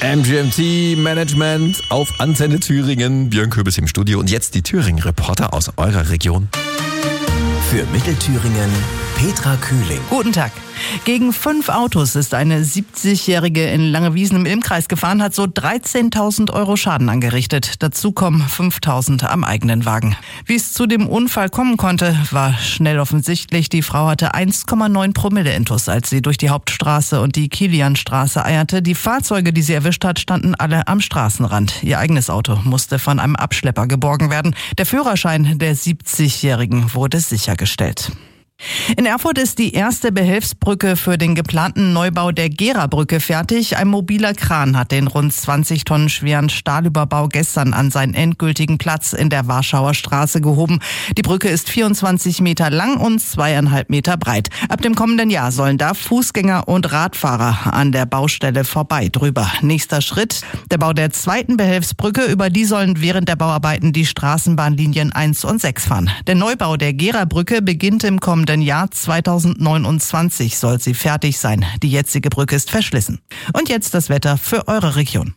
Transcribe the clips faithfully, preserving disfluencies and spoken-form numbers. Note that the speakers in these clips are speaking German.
M G M T Management auf Antenne Thüringen. Björn Köbis im Studio und jetzt die Thüringen-Reporter aus eurer Region. Für Mittelthüringen Petra Kühling. Guten Tag. Gegen fünf Autos ist eine siebzigjährige in Langewiesen im Ilmkreis gefahren, hat so dreizehntausend Euro Schaden angerichtet. Dazu kommen fünftausend am eigenen Wagen. Wie es zu dem Unfall kommen konnte, war schnell offensichtlich. Die Frau hatte eins Komma neun Promille Intus, als sie durch die Hauptstraße und die Kilianstraße eierte. Die Fahrzeuge, die sie erwischt hat, standen alle am Straßenrand. Ihr eigenes Auto musste von einem Abschlepper geborgen werden. Der Führerschein der siebzigjährigen wurde sichergestellt. In Erfurt ist die erste Behelfsbrücke für den geplanten Neubau der Gera-Brücke fertig. Ein mobiler Kran hat den rund zwanzig Tonnen schweren Stahlüberbau gestern an seinen endgültigen Platz in der Warschauer Straße gehoben. Die Brücke ist vierundzwanzig Meter lang und zweieinhalb Meter breit. Ab dem kommenden Jahr sollen da Fußgänger und Radfahrer an der Baustelle vorbei drüber. Nächster Schritt, der Bau der zweiten Behelfsbrücke. Über die sollen während der Bauarbeiten die Straßenbahnlinien eins und sechs fahren. Der Neubau der Gera-Brücke beginnt im kommenden Jahr zweitausendneunundzwanzig soll sie fertig sein. Die jetzige Brücke ist verschlissen. Und jetzt das Wetter für eure Region.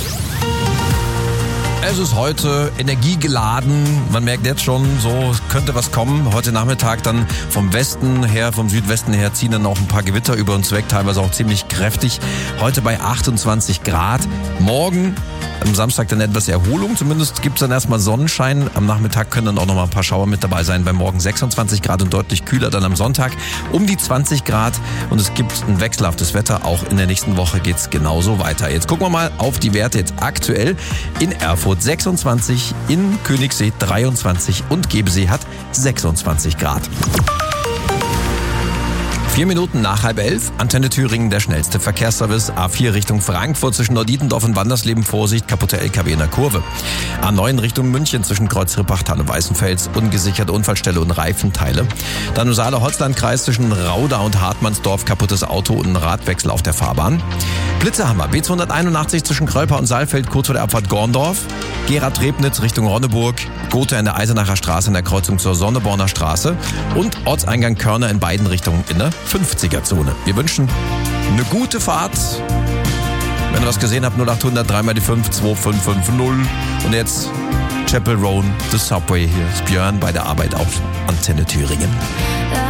Es ist heute energiegeladen. Man merkt jetzt schon, so könnte was kommen. Heute Nachmittag dann vom Westen her, vom Südwesten her ziehen dann auch ein paar Gewitter über uns weg, teilweise auch ziemlich kräftig. Heute bei achtundzwanzig Grad. Morgen am Samstag dann etwas Erholung. Zumindest gibt es dann erstmal Sonnenschein. Am Nachmittag können dann auch noch mal ein paar Schauer mit dabei sein. Bei morgen sechsundzwanzig Grad und deutlich kühler dann am Sonntag um die zwanzig Grad. Und es gibt ein wechselhaftes Wetter. Auch in der nächsten Woche geht es genauso weiter. Jetzt gucken wir mal auf die Werte jetzt aktuell. In Erfurt sechsundzwanzig, in Königssee dreiundzwanzig und Gebesee hat sechsundzwanzig Grad. Vier Minuten nach halb elf, Antenne Thüringen, der schnellste Verkehrsservice. A vier Richtung Frankfurt zwischen Norditendorf und Wandersleben, Vorsicht, kaputte L K W in der Kurve. A neun Richtung München zwischen Kreuzrippach, Tanne-Weißenfels, ungesicherte Unfallstelle und Reifenteile. Dann im Saale-Holzland-Kreis zwischen Rauda und Hartmannsdorf, kaputtes Auto und ein Radwechsel auf der Fahrbahn. Blitzerhammer, B zweihunderteinundachtzig zwischen Krölper und Saalfeld, kurz vor der Abfahrt Gorndorf. Gera-Trebnitz Richtung Ronneburg, Gotha in der Eisenacher Straße in der Kreuzung zur Sonneborner Straße und Ortseingang Körner in beiden Richtungen in der fünfziger-Zone. Wir wünschen eine gute Fahrt. Wenn ihr was gesehen habt, null achthundert drei mal die fünf zwei fünf fünf null. Und jetzt Chapel Roan, The Subway. Hier ist Björn bei der Arbeit auf Antenne Thüringen.